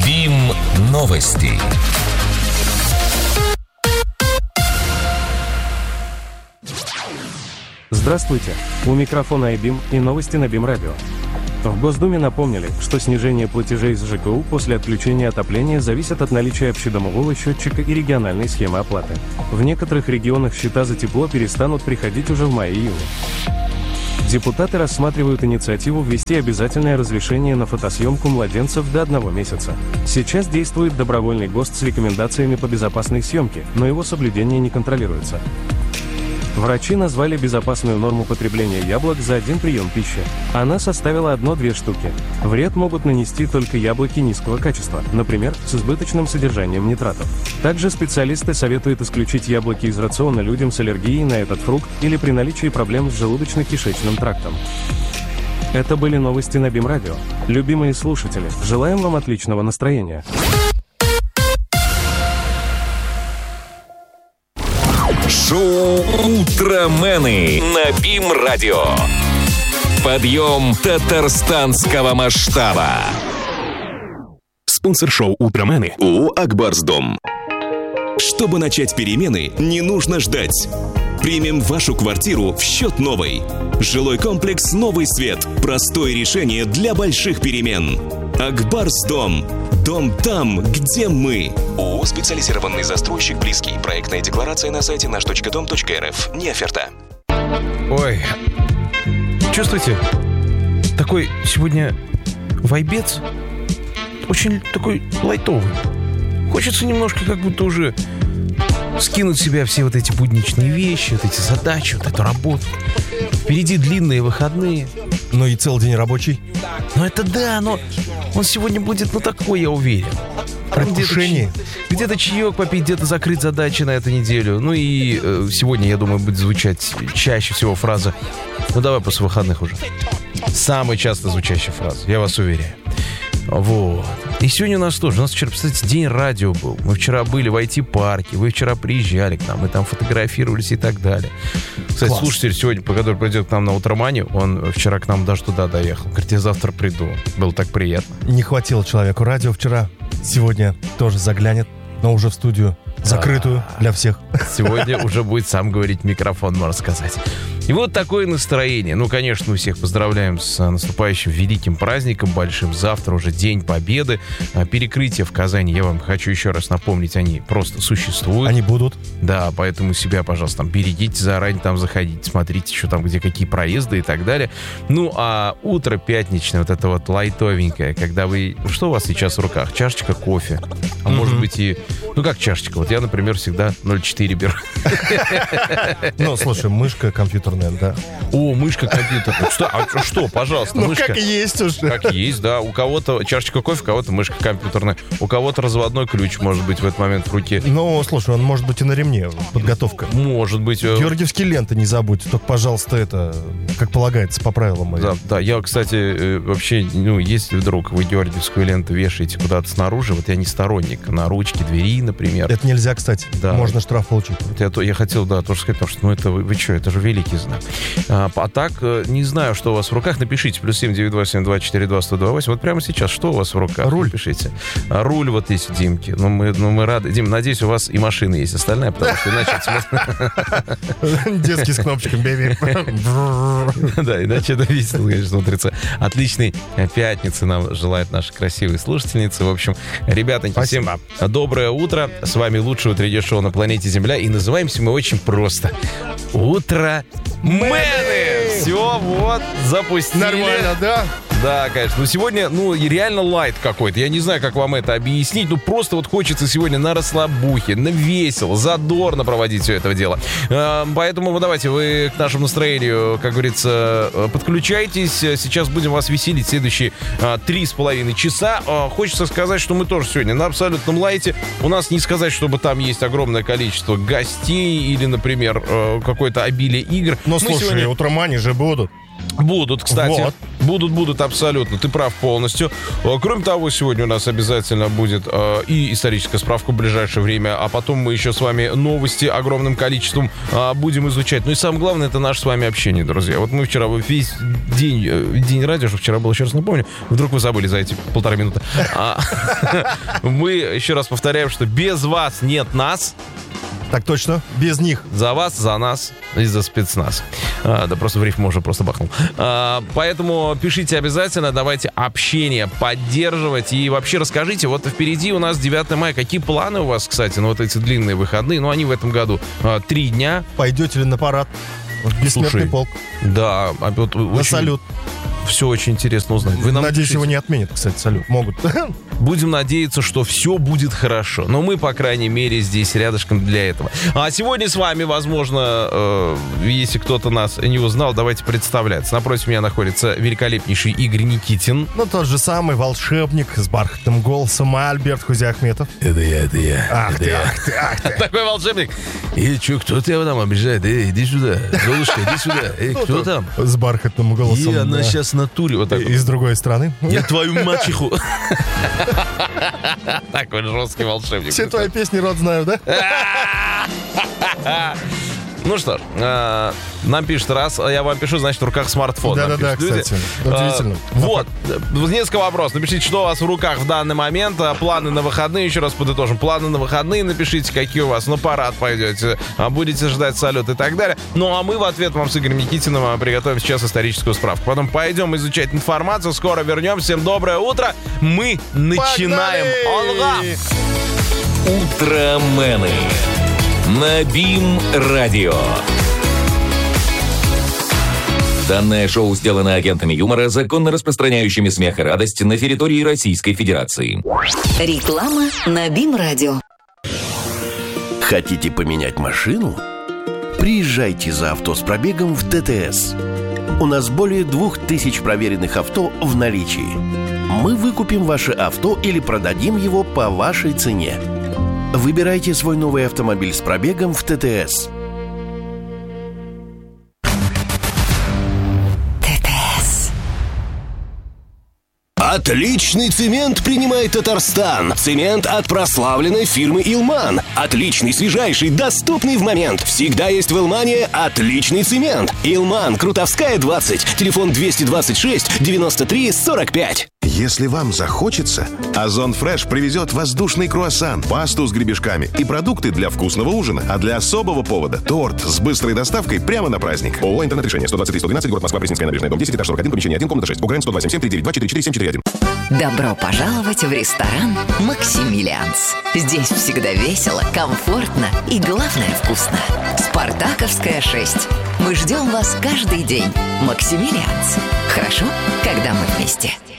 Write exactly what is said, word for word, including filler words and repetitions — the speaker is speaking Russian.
БИМ новости. Здравствуйте! У микрофона iBIM и новости на БИМ Радио. В Госдуме напомнили, что снижение платежей с ЖКУ после отключения отопления зависит от наличия общедомового счетчика и региональной схемы оплаты. В некоторых регионах счета за тепло перестанут приходить уже в мае-июне. Депутаты рассматривают инициативу ввести обязательное разрешение на фотосъемку младенцев до одного месяца. Сейчас действует добровольный ГОСТ с рекомендациями по безопасной съемке, но его соблюдение не контролируется. Врачи назвали безопасную норму потребления яблок за один прием пищи. Она составила одно-две штуки. Вред могут нанести только яблоки низкого качества, например, с избыточным содержанием нитратов. Также специалисты советуют исключить яблоки из рациона людям с аллергией на этот фрукт или при наличии проблем с желудочно-кишечным трактом. Это были новости на БИМ Радио. Любимые слушатели, желаем вам отличного настроения. Шоу «Утромены» на БИМ Радио. Подъем татарстанского масштаба. Спонсор шоу «Утромены» ООО «Акбарсдом». Чтобы начать перемены, не нужно ждать. Примем вашу квартиру в счет новой. Жилой комплекс «Новый свет». Простое решение для больших перемен. Акбарсдом. Дом там, где мы. ООО «Специализированный застройщик Близкий». Проектная декларация на сайте наш точка дом точка эр эф. Не оферта. Ой, чувствуете? Такой сегодня вайбец. Очень такой лайтовый. Хочется немножко как будто уже скинуть с себя все вот эти будничные вещи, вот эти задачи, вот эту работу. Впереди длинные выходные. Ну и целый день рабочий. Ну это да, но он сегодня будет, ну такой, я уверен. Предвкушение. Где-то, где-то чаек попить, где-то закрыть задачи на эту неделю. Ну и э, сегодня, я думаю, будет звучать чаще всего фраза «Ну давай после выходных уже». Самая часто звучащая фраза, я вас уверяю. Вот. И сегодня у нас тоже. У нас вчера, кстати, день радио был. Мы вчера были в ай ти-парке. Вы вчера приезжали к нам. Мы там фотографировались и так далее. Кстати, класс. Слушатель сегодня, который придет к нам на Утромане, он вчера к нам даже туда доехал. Говорит, я завтра приду. Было так приятно. Не хватило человеку радио вчера. Сегодня тоже заглянет, но уже в студию. Закрытую для всех. Сегодня уже будет сам говорить микрофон, можно сказать. И вот такое настроение. Ну, конечно, мы всех поздравляем с наступающим великим праздником большим. Завтра уже День Победы. Перекрытия в Казани, я вам хочу еще раз напомнить, они просто существуют. Они будут. Да, поэтому себя, пожалуйста, там берегите заранее, там заходите, смотрите, что там, где какие проезды и так далее. Ну, а утро пятничное, вот это вот лайтовенькое, когда вы... Что у вас сейчас в руках? Чашечка кофе. А mm-hmm. может быть и... Ну, как чашечка? Вот я, например, всегда ноль четыре беру. Ну, слушай, мышка компьютерная, да. О, мышка компьютерная. Что? А что, пожалуйста, ну, мышка. как есть уже. Как есть, да. У кого-то чашечка кофе, у кого-то мышка компьютерная. У кого-то разводной ключ может быть в этот момент в руке. Ну, слушай, он может быть и на ремне. Подготовка. Может быть. Георгиевские ленты не забудь. Только, пожалуйста, это, как полагается, по правилам. Да, да. Я, кстати, вообще, ну, если вдруг вы георгиевскую ленту вешаете куда-то снаружи, вот я не сторонник. На ручке двери, например. Это нельзя, кстати. Да. Можно штраф получить. Я, я хотел, да, тоже сказать, потому что, ну, это вы, вы что, это же великий знак. А, а так, не знаю, что у вас в руках. Напишите. Плюс семь девять восемь два четыре два сто два восемь. Вот прямо сейчас, что у вас в руках? Руль. Напишите. А, руль вот есть у Димки. Ну, мы, ну, мы рады. Дим, надеюсь, у вас и машина есть остальная, потому что иначе... Детский с кнопочкой, бэби. Да, иначе это весело, конечно, смотрится. Отличной пятницы нам желают наши красивые слушательницы. В общем, ребятоньки, всем доброе утро. С вами лучшее утреннее шоу на планете Земля. И называемся мы очень просто. Утро Мэны! Все, вот, запустили. Нормально, да? Да, конечно. Но сегодня, ну, реально лайт какой-то. Я не знаю, как вам это объяснить. Ну, просто вот хочется сегодня на расслабухе, на весело, задорно проводить все это дело. Поэтому вы давайте, вы к нашему настроению, как говорится, подключайтесь. Сейчас будем вас веселить следующие три с половиной часа. Хочется сказать, что мы тоже сегодня на абсолютном лайте. У нас не сказать, чтобы там есть огромное количество гостей или, например, какое-то обилие игр. Но, слушай, сегодня... утромане же будут. Будут, кстати. Вот. Будут, будут, абсолютно. Ты прав полностью. Кроме того, сегодня у нас обязательно будет э, и историческая справка в ближайшее время, а потом мы еще с вами новости огромным количеством э, будем изучать. Ну и самое главное, это наше с вами общение, друзья. Вот мы вчера, весь день, э, день радио, что вчера было, еще раз напомню, вдруг вы забыли за эти полтора минуты. Мы еще раз повторяем, что без вас нет нас. Так точно, без них. За вас, за нас и за спецназ. А, да просто в рифму уже просто бахнул. А, поэтому пишите обязательно, давайте общение поддерживать. И вообще расскажите, вот впереди у нас девятое мая. Какие планы у вас, кстати, на вот эти длинные выходные? Ну, они в этом году а, три дня. Пойдете ли на парад? В Бессмертный Слушай, полк. Да. А вот На очень, салют. Все очень интересно узнать. Вы нам Надеюсь, пишите. его не отменят, кстати, салют. Могут. Будем надеяться, что все будет хорошо. Но мы, по крайней мере, здесь рядышком для этого. А сегодня с вами, возможно, э, если кто-то нас не узнал, давайте представляться. Напротив меня находится великолепнейший Игорь Никитин. Ну, тот же самый волшебник с бархатным голосом Альберт Хузиахметов. Это я, это я. Ах это ты, я. ах ты, ах ты. Такой волшебник. Эй, что, кто тебя там обижает? Эй, иди сюда. Золушка, иди сюда. Эй, кто там? С бархатным голосом. И она да. сейчас в натуре вот так. И с другой стороны. Я твою мачеху. Такой жесткий волшебник. Все твои песни род знаю, да? Ну что ж, э, нам пишет раз, я вам пишу, значит, в руках смартфон. Да-да-да, кстати, удивительно. Э, вот, несколько вопросов. Напишите, что у вас в руках в данный момент, а планы на выходные, еще раз подытожим. Планы на выходные напишите, какие у вас, на парад пойдете, а будете ждать салют и так далее. Ну, а мы в ответ вам с Игорем Никитиным приготовим сейчас историческую справку. Потом пойдем изучать информацию, скоро вернемся. Всем доброе утро. Мы начинаем. Олга! Утромены на БИМ-радио. Данное шоу сделано агентами юмора, законно распространяющими смех и радость на территории Российской Федерации. Реклама на БИМ-радио. Хотите поменять машину? Приезжайте за авто с пробегом в ТТС. У нас более двух тысяч проверенных авто в наличии. Мы выкупим ваше авто или продадим его по вашей цене. Выбирайте свой новый автомобиль с пробегом в ТТС. ТТС. Отличный цемент принимает Татарстан. Цемент от прославленной фирмы «Илман». Отличный, свежайший, доступный в момент. Всегда есть в «Илмане» отличный цемент. «Илман», Крутовская, двадцать. Телефон двести двадцать шесть девяносто три сорок пять. Если вам захочется, Озон Фреш привезет воздушный круассан, пасту с гребешками и продукты для вкусного ужина. А для особого повода – торт с быстрой доставкой прямо на праздник. ООО «Интернет-решение», сто двадцать три сто двенадцать, город Москва, Пресненская набережная, дом десять, этаж сорок один, помещение один, комната шесть. УГРН сто два семь семь три девять два четыре четыре семь четыре один. Добро пожаловать в ресторан «Максимилианс». Здесь всегда весело, комфортно и, главное, вкусно. Спартаковская, шесть. Мы ждем вас каждый день. «Максимилианс». Хорошо, когда мы вместе.